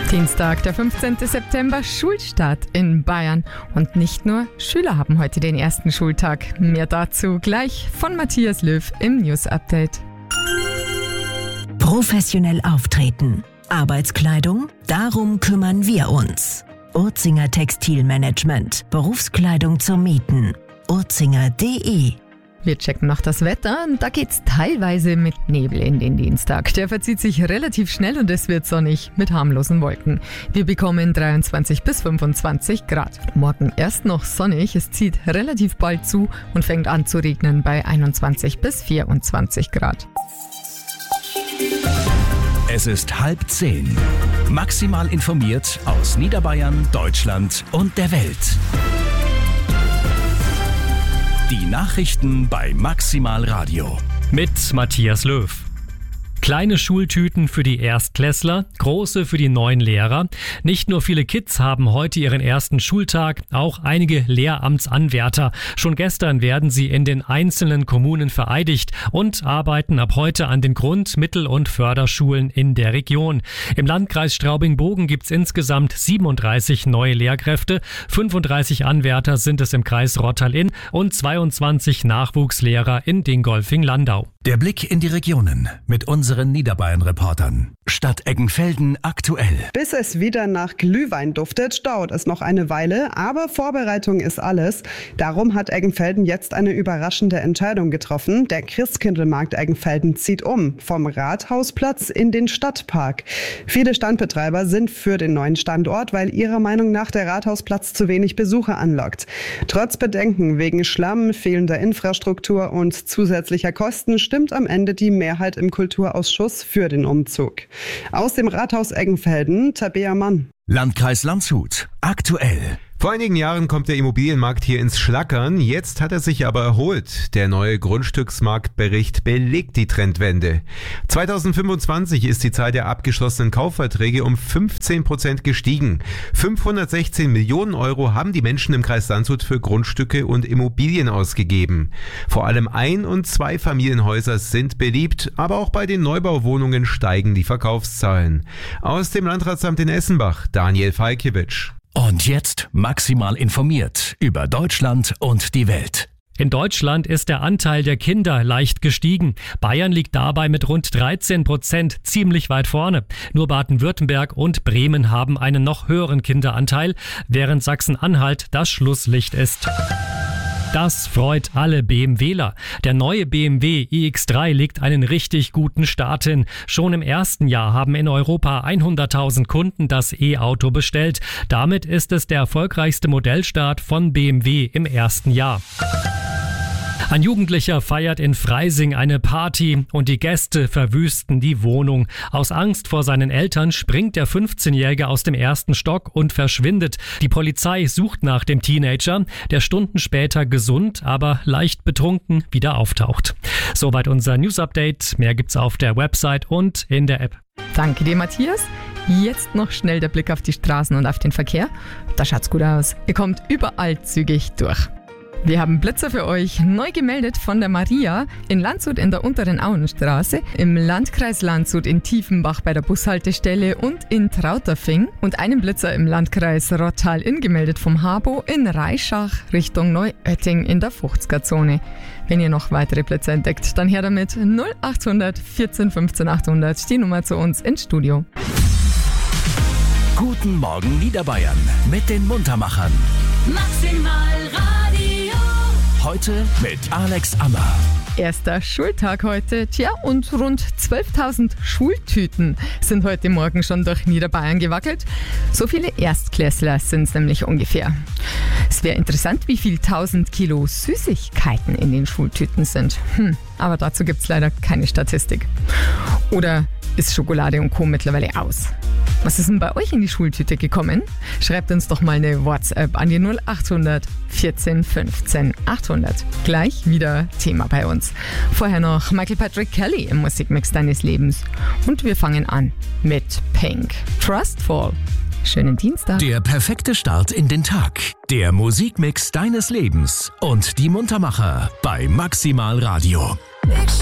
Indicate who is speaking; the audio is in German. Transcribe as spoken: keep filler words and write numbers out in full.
Speaker 1: Dienstag, der fünfzehnten September, Schulstart in Bayern. Und nicht nur Schüler haben heute den ersten Schultag. Mehr dazu gleich von Matthias Löw im News Update.
Speaker 2: Professionell auftreten. Arbeitskleidung? Darum kümmern wir uns. Urzinger Textilmanagement. Berufskleidung zum Mieten. urzinger punkt de.
Speaker 1: Wir checken noch das Wetter und da geht's teilweise mit Nebel in den Dienstag. Der verzieht sich relativ schnell und es wird sonnig mit harmlosen Wolken. Wir bekommen dreiundzwanzig bis fünfundzwanzig Grad. Morgen erst noch sonnig, es zieht relativ bald zu und fängt an zu regnen bei einundzwanzig bis vierundzwanzig Grad.
Speaker 3: Es ist halb zehn. Maximal informiert aus Niederbayern, Deutschland und der Welt. Die Nachrichten bei Maximal Radio.
Speaker 4: Mit Matthias Löw. Kleine Schultüten für die Erstklässler, große für die neuen Lehrer. Nicht nur viele Kids haben heute ihren ersten Schultag, auch einige Lehramtsanwärter. Schon gestern werden sie in den einzelnen Kommunen vereidigt und arbeiten ab heute an den Grund-, Mittel- und Förderschulen in der Region. Im Landkreis Straubing-Bogen gibt es insgesamt siebenunddreißig neue Lehrkräfte, fünfunddreißig Anwärter sind es im Kreis Rottal-Inn und zweiundzwanzig Nachwuchslehrer in Dingolfing-Landau.
Speaker 3: Der Blick in die Regionen mit unseren Niederbayern-Reportern. Stadt Eggenfelden aktuell.
Speaker 5: Bis es wieder nach Glühwein duftet, dauert es noch eine Weile, aber Vorbereitung ist alles. Darum hat Eggenfelden jetzt eine überraschende Entscheidung getroffen. Der Christkindlmarkt Eggenfelden zieht um, vom Rathausplatz in den Stadtpark. Viele Standbetreiber sind für den neuen Standort, weil ihrer Meinung nach der Rathausplatz zu wenig Besucher anlockt. Trotz Bedenken wegen Schlamm, fehlender Infrastruktur und zusätzlicher Kosten stimmt am Ende die Mehrheit im Kulturausschuss für den Umzug. Aus dem Rathaus Eggenfelden, Tabea Mann.
Speaker 3: Landkreis Landshut aktuell.
Speaker 6: Vor einigen Jahren kommt der Immobilienmarkt hier ins Schlackern, jetzt hat er sich aber erholt. Der neue Grundstücksmarktbericht belegt die Trendwende. zweitausendfünfundzwanzig ist die Zahl der abgeschlossenen Kaufverträge um fünfzehn Prozent gestiegen. fünfhundertsechzehn Millionen Euro haben die Menschen im Kreis Landshut für Grundstücke und Immobilien ausgegeben. Vor allem Ein- und Zweifamilienhäuser sind beliebt, aber auch bei den Neubauwohnungen steigen die Verkaufszahlen. Aus dem Landratsamt in Essenbach, Daniel Falkiewicz.
Speaker 3: Und jetzt maximal informiert über Deutschland und die Welt.
Speaker 4: In Deutschland ist der Anteil der Kinder leicht gestiegen. Bayern liegt dabei mit rund dreizehn Prozent ziemlich weit vorne. Nur Baden-Württemberg und Bremen haben einen noch höheren Kinderanteil, während Sachsen-Anhalt das Schlusslicht ist. Das freut alle BMWler. Der neue B M W i X drei legt einen richtig guten Start hin. Schon im ersten Jahr haben in Europa hunderttausend Kunden das E-Auto bestellt. Damit ist es der erfolgreichste Modellstart von B M W im ersten Jahr. Ein Jugendlicher feiert in Freising eine Party und die Gäste verwüsten die Wohnung. Aus Angst vor seinen Eltern springt der fünfzehnjährige aus dem ersten Stock und verschwindet. Die Polizei sucht nach dem Teenager, der Stunden später gesund, aber leicht betrunken wieder auftaucht. Soweit unser News-Update. Mehr gibt's auf der Website und in der App.
Speaker 1: Danke dir, Matthias. Jetzt noch schnell der Blick auf die Straßen und auf den Verkehr. Da schaut's gut aus. Ihr kommt überall zügig durch. Wir haben Blitzer für euch, neu gemeldet von der Maria in Landshut in der unteren Auenstraße, im Landkreis Landshut in Tiefenbach bei der Bushaltestelle und in Trauterfing und einen Blitzer im Landkreis Rottal-Inn gemeldet vom Habo in Reischach Richtung Neuötting in der fünfziger-Zone. Wenn ihr noch weitere Blitzer entdeckt, dann her damit null achthundert vierzehn fünfzehn achthundert, die Nummer zu uns ins Studio.
Speaker 3: Guten Morgen Niederbayern mit den Muntermachern.
Speaker 7: Maximal Radio.
Speaker 3: Heute mit Alex Ammer.
Speaker 1: Erster Schultag heute, tja, und rund zwölftausend Schultüten sind heute Morgen schon durch Niederbayern gewackelt. So viele Erstklässler sind es nämlich ungefähr. Es wäre interessant, wie viel tausend Kilo Süßigkeiten in den Schultüten sind. Hm, aber dazu gibt es leider keine Statistik. Oder ist Schokolade und Co. mittlerweile aus? Was ist denn bei euch in die Schultüte gekommen? Schreibt uns doch mal eine WhatsApp an die null achthundert vierzehn fünfzehn achthundert. Gleich wieder Thema bei uns. Vorher noch Michael Patrick Kelly im Musikmix deines Lebens. Und wir fangen an mit Pink. Trustful. Schönen Dienstag.
Speaker 3: Der perfekte Start in den Tag. Der Musikmix deines Lebens und die Muntermacher bei Maximal Radio.